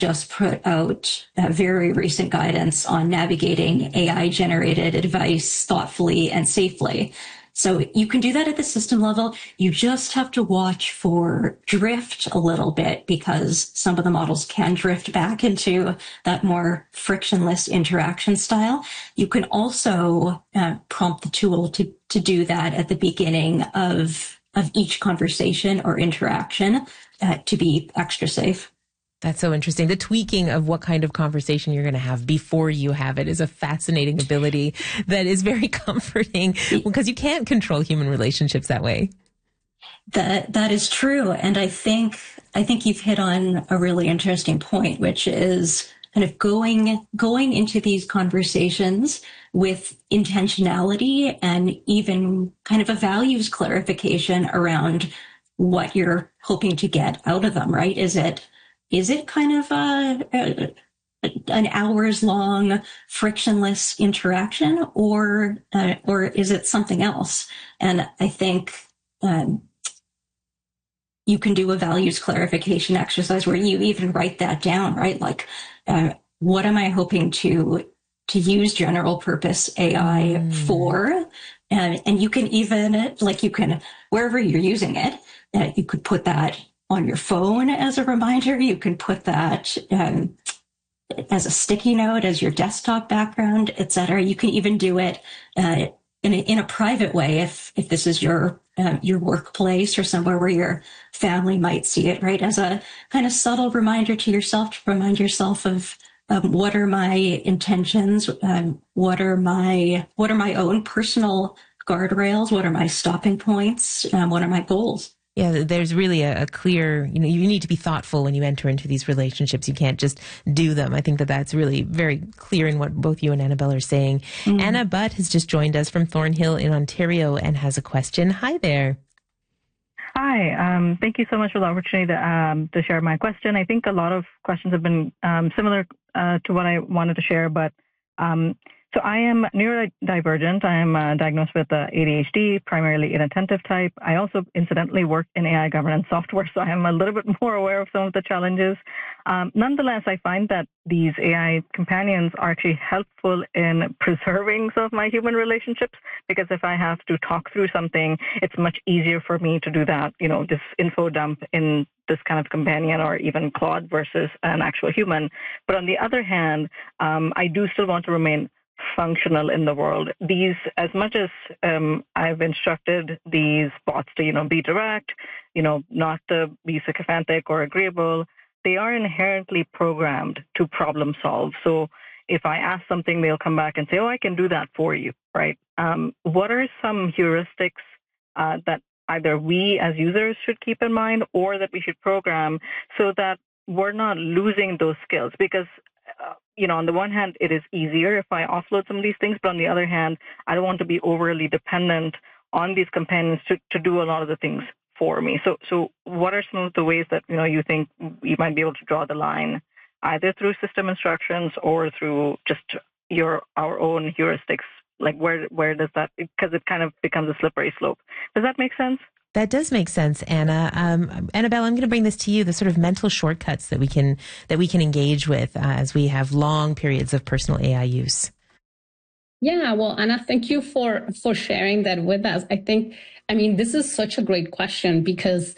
just put out very recent guidance on navigating AI-generated advice thoughtfully and safely. So you can do that at the system level. You just have to watch for drift a little bit, because some of the models can drift back into that more frictionless interaction style. You can also prompt the tool to do that at the beginning of each conversation or interaction to be extra safe. That's so interesting. The tweaking of what kind of conversation you're going to have before you have it is a fascinating ability that is very comforting, because you can't control human relationships that way. That is true. And I think you've hit on a really interesting point, which is kind of going into these conversations with intentionality and even kind of a values clarification around what you're hoping to get out of them, right? Is it kind of an hours long frictionless interaction, or is it something else? And I think you can do a values clarification exercise where you even write that down, right? Like, what am I hoping to use general purpose AI for? And you can even, wherever you're using it, you could put that on your phone as a reminder. You can put that as a sticky note, as your desktop background, et cetera. You can even do it in a private way if this is your workplace or somewhere where your family might see it, right? As a kind of subtle reminder to yourself, to remind yourself of what are my intentions, what are my own personal guardrails, what are my stopping points, what are my goals. Yeah, there's really a clear, you need to be thoughtful when you enter into these relationships. You can't just do them. I think that's really very clear in what both you and Annabelle are saying. Anna Butt has just joined us from Thornhill in Ontario and has a question. Hi there. Hi. Thank you so much for the opportunity to share my question. I think a lot of questions have been similar to what I wanted to share, but so I am neurodivergent. I am diagnosed with ADHD, primarily inattentive type. I also incidentally work in AI governance software, so I am a little bit more aware of some of the challenges. Nonetheless, I find that these AI companions are actually helpful in preserving some of my human relationships, because if I have to talk through something, it's much easier for me to do that, this info dump in this kind of companion or even Claude versus an actual human. But on the other hand, I do still want to remain functional in the world. These, as much as I've instructed these bots to, be direct, not to be sycophantic or agreeable, they are inherently programmed to problem solve. So if I ask something, they'll come back and say, oh, I can do that for you, right? What are some heuristics that either we as users should keep in mind, or that we should program so that we're not losing those skills? Because on the one hand, it is easier if I offload some of these things, but on the other hand, I don't want to be overly dependent on these companions to do a lot of the things for me. So what are some of the ways that, you think you might be able to draw the line, either through system instructions or through just our own heuristics? Like where does that, because it kind of becomes a slippery slope. Does that make sense? That does make sense, Anna. Annabelle, I'm going to bring this to you, the sort of mental shortcuts that we can engage with as we have long periods of personal AI use. Yeah, well, Anna, thank you for sharing that with us. This is such a great question, because,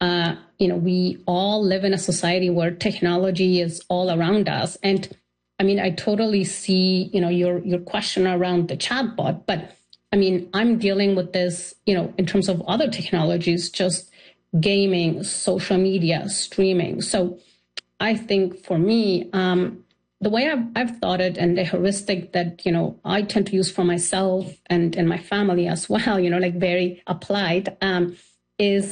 we all live in a society where technology is all around us. And I totally see, your question around the chatbot, but I'm dealing with this, in terms of other technologies, just gaming, social media, streaming. So I think for me, the way I've thought it, and the heuristic that, I tend to use for myself and my family as well, very applied, is,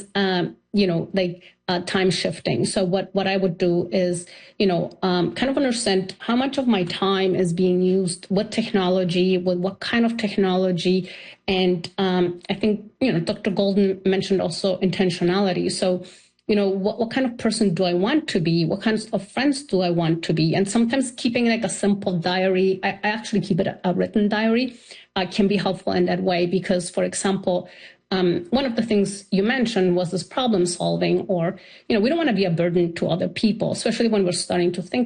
time shifting. So what I would do is, kind of understand how much of my time is being used with technology, with what kind of technology. And I think, Dr. Golden mentioned also intentionality. So, what kind of person do I want to be? What kinds of friends do I want to be? And sometimes keeping like a simple diary, I actually keep it a written diary, can be helpful in that way. Because, for example, one of the things you mentioned was this problem solving, or, we don't want to be a burden to other people, especially when we're starting to think